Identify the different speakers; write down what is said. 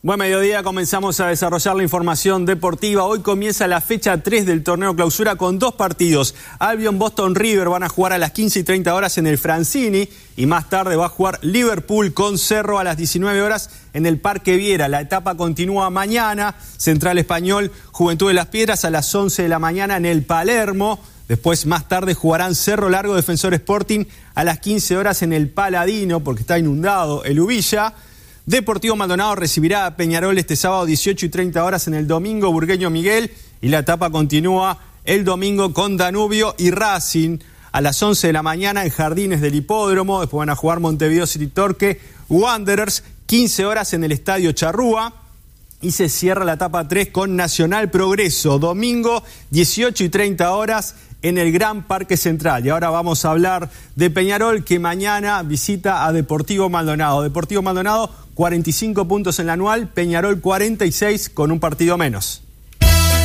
Speaker 1: Buen mediodía, comenzamos a desarrollar la información deportiva. Hoy comienza la fecha 3 del torneo clausura con 2 partidos. Albion Boston River van a jugar a las 15:30 horas en el Francini y más tarde va a jugar Liverpool con Cerro a las 19 horas en el Parque Viera. La etapa continúa mañana, Central Español, Juventud de las Piedras a las 11 de la mañana en el Palermo. Después, más tarde, jugarán Cerro Largo, Defensor Sporting a las 15 horas en el Paladino, porque está inundado el Ubilla. Deportivo Maldonado recibirá a Peñarol este sábado 18:30 horas en el Domingo Burgueño Miguel. Y la etapa continúa el domingo con Danubio y Racing a las 11 de la mañana en Jardines del Hipódromo. Después van a jugar Montevideo City Torque, Wanderers, 15 horas en el Estadio Charrúa. Y se cierra la etapa 3 con Nacional Progreso, domingo 18:30 horas en el Gran Parque Central. Y ahora vamos a hablar de Peñarol, que mañana visita a Deportivo Maldonado. Deportivo Maldonado, 45 puntos en la anual, Peñarol 46 con un partido menos.